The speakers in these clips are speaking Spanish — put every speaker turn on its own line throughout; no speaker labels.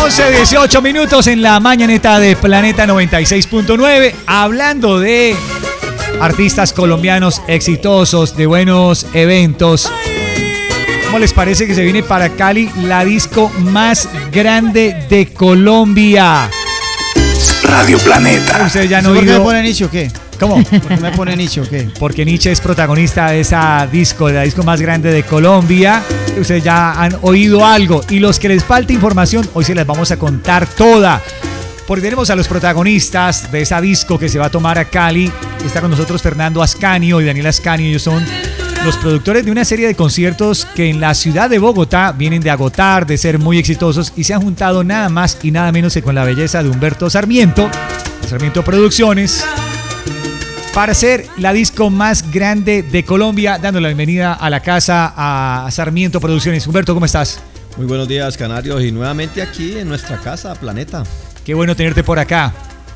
11:18 minutos en la mañaneta de Planeta 96.9. Hablando de artistas colombianos exitosos, de buenos eventos. ¿Cómo les parece que se viene para Cali la disco más grande de Colombia?
Radio Planeta.
¿Ustedes ya han
¿Por qué
oído?
me pone Nicho o qué?
¿Cómo?
¿Por qué me pone Nicho o qué?
Porque Nietzsche es protagonista de esa disco, de la disco más grande de Colombia. Ustedes ya han oído algo. Y los que les falta información, hoy se las vamos a contar toda. Porque tenemos a los protagonistas de esa disco que se va a tomar a Cali. Está con nosotros Fernando Ascanio y Daniel Ascanio. Ellos son los productores de una serie de conciertos que en la ciudad de Bogotá vienen de agotar, de ser muy exitosos, y se han juntado nada más y nada menos que con la belleza de Humberto Sarmiento, Sarmiento Producciones, para ser la disco más grande de Colombia, dando la bienvenida a la casa a Sarmiento Producciones. Humberto, ¿cómo estás?
Muy buenos días, canarios, y nuevamente aquí en nuestra casa, Planeta.
Qué bueno tenerte por acá.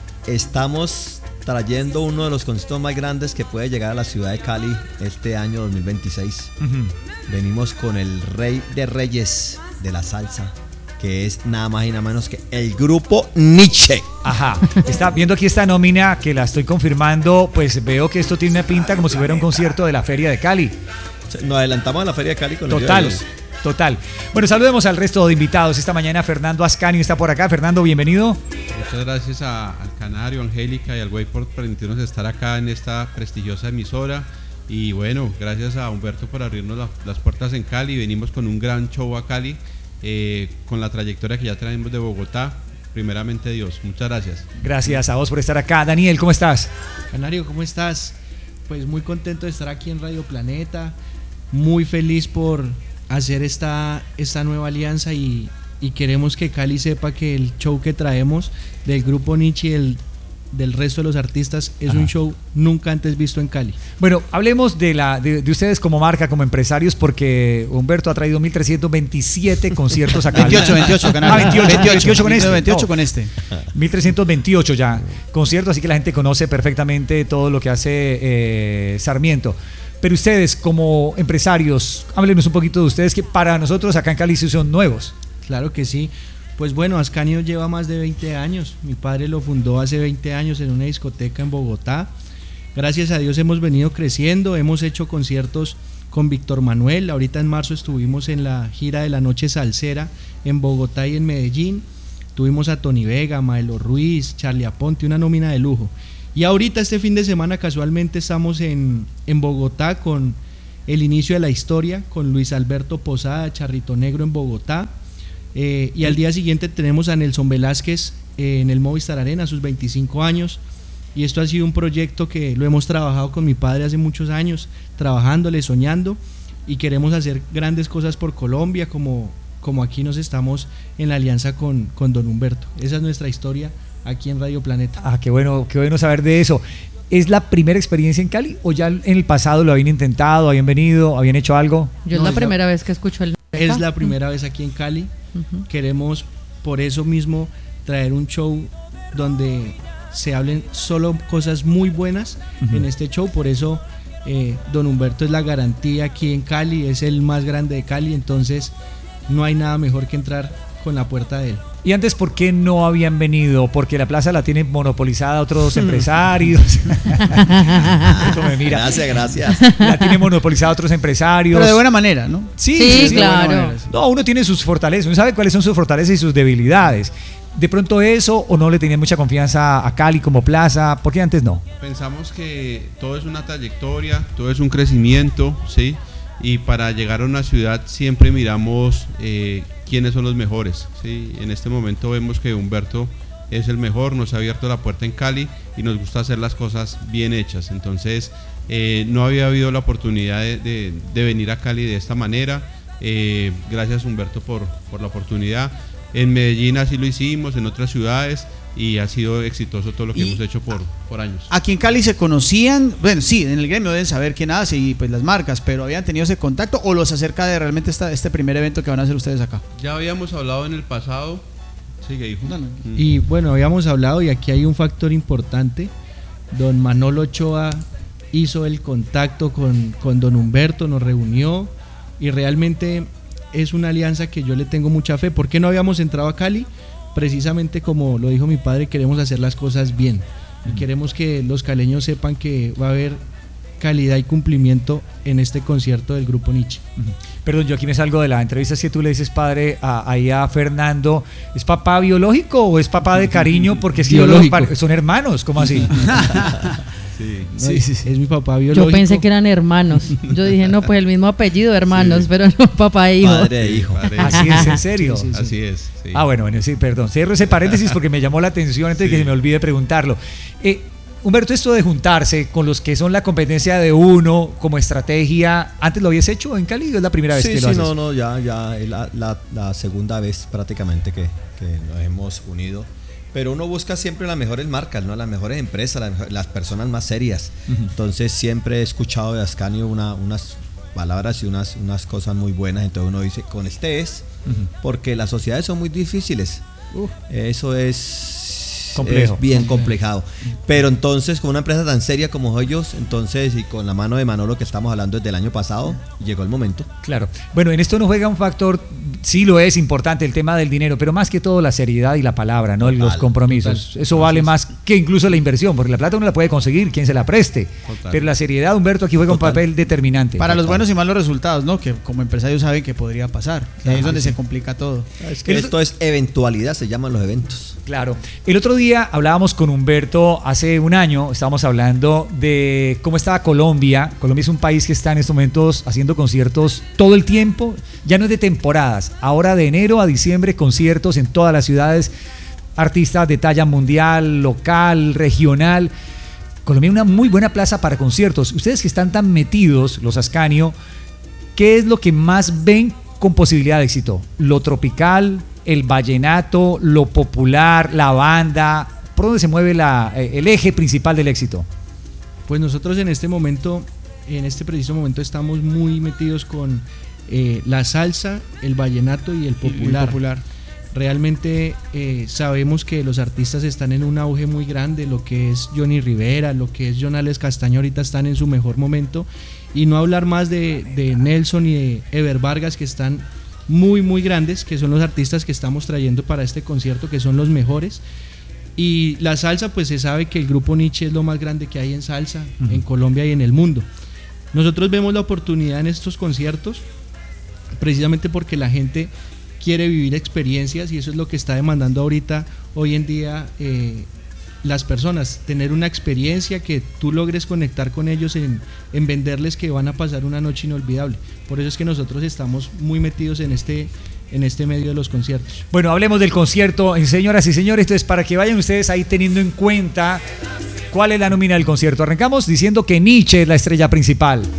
Estamos trayendo uno de los conciertos más grandes que puede llegar a la ciudad de Cali este año 2026. Venimos con el rey de reyes de la salsa, que es nada más y nada menos que el grupo Nietzsche.
Ajá, está viendo aquí esta nómina que la estoy confirmando, pues veo que esto tiene una pinta como si fuera un concierto de la Feria de Cali.
Nos adelantamos a la Feria de Cali con
Total, total. Bueno, saludemos al resto de invitados. Esta mañana Fernando Ascanio está por acá. Fernando, bienvenido.
Muchas gracias al Canario, Angélica y al Güey por permitirnos estar acá en esta prestigiosa emisora. Y bueno, gracias a Humberto por abrirnos las puertas en Cali. Venimos con un gran show a Cali. Con la trayectoria que ya traemos de Bogotá, primeramente Dios, muchas gracias.
Gracias a vos por estar acá. Daniel, ¿cómo estás?
Canario, ¿cómo estás? Pues muy contento de estar aquí en Radio Planeta, muy feliz por hacer esta nueva alianza y queremos que Cali sepa que el show que traemos del grupo Nietzsche y del resto de los artistas es un show nunca antes visto en Cali.
Bueno, hablemos de ustedes como marca, como empresarios, porque Humberto ha traído 1.327 conciertos a Cali.
28, Canario.
28 con este.
28 con este.
1.328 ya conciertos, así que la gente conoce perfectamente todo lo que hace Sarmiento. Pero ustedes como empresarios, háblenos un poquito de ustedes, que para nosotros acá en Cali sí son nuevos.
Claro que sí. Pues bueno, Ascanio lleva más de 20 años. Mi padre lo fundó hace 20 años en una discoteca en Bogotá. Gracias a Dios hemos venido creciendo, hemos hecho conciertos con Víctor Manuel. Ahorita en marzo estuvimos en la gira de la Noche Salsera en Bogotá y en Medellín. Tuvimos a Tony Vega, Maelo Ruiz, Charlie Aponte, una nómina de lujo. Y ahorita este fin de semana casualmente estamos en Bogotá con el inicio de la historia, con Luis Alberto Posada, Charrito Negro en Bogotá. Y al día siguiente tenemos a Nelson Velázquez en el Movistar Arena a sus 25 años, y esto ha sido un proyecto que lo hemos trabajado con mi padre hace muchos años, trabajándole, soñando, y queremos hacer grandes cosas por Colombia, como aquí nos estamos en la alianza con Don Humberto. Esa es nuestra historia aquí en Radio Planeta.
Ah, qué bueno saber de eso. ¿Es la primera experiencia en Cali o ya en el pasado lo habían intentado, habían venido, habían hecho algo?
Yo es la primera vez que escucho el nombre.
Es la primera vez aquí en Cali. Queremos por eso mismo traer un show donde se hablen solo cosas muy buenas en este show. Por eso Don Humberto es la garantía aquí en Cali, es el más grande de Cali, entonces no hay nada mejor que entrar con la puerta de él.
Y antes, ¿por qué no habían venido? Porque la plaza la tienen monopolizada otros empresarios. Mira,
Gracias.
La tienen monopolizada otros empresarios.
Pero de buena manera, ¿no?
Sí,
claro.
No, uno tiene sus fortalezas, uno sabe cuáles son sus fortalezas y sus debilidades. De pronto eso, o no le tenían mucha confianza a Cali como plaza, ¿por qué antes no?
Pensamos que todo es una trayectoria, todo es un crecimiento, ¿sí? Y para llegar a una ciudad siempre miramos quiénes son los mejores, ¿sí? En este momento vemos que Humberto es el mejor, nos ha abierto la puerta en Cali y nos gusta hacer las cosas bien hechas. Entonces no había habido la oportunidad de venir a Cali de esta manera. Gracias Humberto por la oportunidad. En Medellín así lo hicimos, en otras ciudades, y ha sido exitoso todo lo que hemos hecho por años.
Aquí en Cali se conocían, bueno, sí, en el gremio deben saber quién hace y pues las marcas, pero ¿habían tenido ese contacto o los acerca de realmente este primer evento que van a hacer ustedes acá?
Ya habíamos hablado en el pasado. Sigue, hijo.
Y bueno, habíamos hablado, y aquí hay un factor importante. Don Manolo Ochoa hizo el contacto con Don Humberto, nos reunió, y realmente es una alianza que yo le tengo mucha fe. ¿Por qué no habíamos entrado a Cali? precisamente como lo dijo mi padre, queremos hacer las cosas bien y queremos que los caleños sepan que va a haber calidad y cumplimiento en este concierto del Grupo Nietzsche.
Perdón, yo aquí me salgo de la entrevista. Si tú le dices padre ahí a Fernando, ¿es papá biológico o es papá de cariño? Porque es que son hermanos, ¿cómo así?
Sí. Es mi papá biológico.
Yo pensé que eran hermanos. Yo dije, no, pues el mismo apellido, hermanos, pero no papá e hijo.
Padre e hijo.
Así es, ¿en serio?
Sí. Así es. Sí.
Bueno, sí, perdón. Cierro ese paréntesis porque me llamó la atención antes de que se me olvide preguntarlo. Humberto, esto de juntarse con los que son la competencia de uno como estrategia, ¿antes lo habías hecho en Cali o es la primera vez que lo haces?
No, ya es la segunda vez prácticamente que nos hemos unido. Pero uno busca siempre las mejores marcas, ¿no? Las mejores empresas, las personas más serias. Entonces siempre he escuchado de Ascanio unas palabras y unas cosas muy buenas. Entonces uno dice, con este es, porque las sociedades son muy difíciles. Eso es
complejo.
Es bien complejado. Pero entonces, con una empresa tan seria como ellos, entonces, y con la mano de Manolo que estamos hablando desde el año pasado, llegó el momento.
Claro. Bueno, en esto no juega un factor, sí lo es importante, el tema del dinero, pero más que todo la seriedad y la palabra, ¿no? Los compromisos. Total. Eso vale más que incluso la inversión, porque la plata uno la puede conseguir, quien se la preste. Total. Pero la seriedad, Humberto, aquí juega un papel determinante.
Para los buenos y malos resultados, ¿no? Que como empresarios saben que podría pasar. Ahí es donde se complica todo.
Es que esto es eventualidad, se llaman los eventos.
Claro. El otro día hablábamos con Humberto hace un año, estábamos hablando de cómo estaba Colombia. Colombia es un país que está en estos momentos haciendo conciertos todo el tiempo, ya no es de temporadas, ahora de enero a diciembre conciertos en todas las ciudades, artistas de talla mundial, local, regional. Colombia es una muy buena plaza para conciertos. Ustedes que están tan metidos, los Ascanio, ¿qué es lo que más ven con posibilidad de éxito? ¿Lo tropical, el vallenato, lo popular, la banda? ¿Por dónde se mueve el eje principal del éxito?
Pues nosotros en este momento, en este preciso momento, estamos muy metidos con la salsa, el vallenato y el popular. Realmente sabemos que los artistas están en un auge muy grande, lo que es Johnny Rivera, lo que es Jonales Castaño ahorita están en su mejor momento, y no hablar más de Nelson y de Ever Vargas, que están muy muy grandes, que son los artistas que estamos trayendo para este concierto, que son los mejores. Y la salsa, pues se sabe que el Grupo Nietzsche es lo más grande que hay en salsa en Colombia y en el mundo. Nosotros vemos la oportunidad en estos conciertos precisamente porque la gente quiere vivir experiencias, y eso es lo que está demandando ahorita, hoy en día, las personas, tener una experiencia, que tú logres conectar con ellos en venderles que van a pasar una noche inolvidable. Por eso es que nosotros estamos muy metidos en este medio de los conciertos.
Bueno, hablemos del concierto, señoras y señores. Entonces, para que vayan ustedes ahí teniendo en cuenta cuál es la nómina del concierto. Arrancamos diciendo que Nietzsche es la estrella principal.